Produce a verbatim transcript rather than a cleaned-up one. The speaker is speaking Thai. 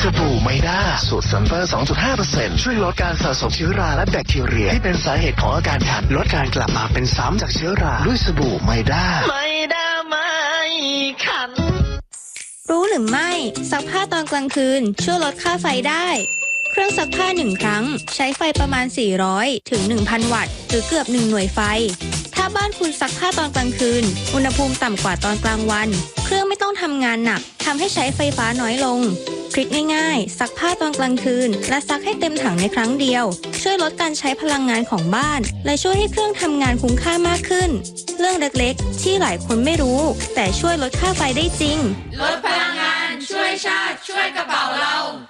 สบู่ไมด้าสูตรซัลเฟอร์ สองจุดห้าเปอร์เซ็นต์ ช่วยลดการสะสมเชื้อราและแบคทีเรียที่เป็นสาเหตุของอาการคันลดการกลับมาเป็นซ้ำจากเชื้อราด้วยสบู่ไมด้าไมด้าไม่คันรู้หรือไม่ซักผ้าตอนกลางคืนช่วยลดค่าไฟได้เครื่องซักผ้าหนึ่งครั้งใช้ไฟประมาณสี่ร้อยถึง หนึ่งพัน วัตต์หรือเกือบหนึ่งหน่วยไฟถ้าบ้านคุณซักผ้าตอนกลางคืนอุณหภูมิต่ำกว่าตอนกลางวันเครื่องไม่ต้องทำงานหนักทำให้ใช้ไฟฟ้าน้อยลงทริคง่ายๆซักผ้าตอนกลางคืนและซักให้เต็มถังในครั้งเดียวช่วยลดการใช้พลังงานของบ้านและช่วยให้เครื่องทำงานคุ้มค่ามากขึ้นเรื่องเล็กๆที่หลายคนไม่รู้แต่ช่วยลดค่าไฟได้จริงลดพลังงานช่วยชาติช่วยกระเป๋าเรา